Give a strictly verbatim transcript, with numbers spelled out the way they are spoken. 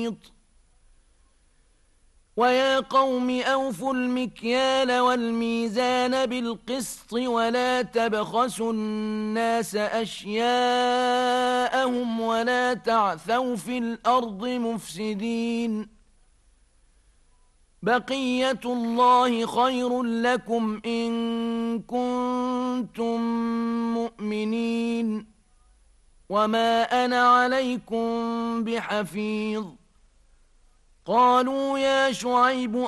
محيط ويا قوم أوفوا المكيال والميزان بالقسط ولا تبخسوا الناس أشياءهم ولا تعثوا في الأرض مفسدين بقية الله خير لكم إن كنتم مؤمنين وما أنا عليكم بحفيظ قالوا يا شعيب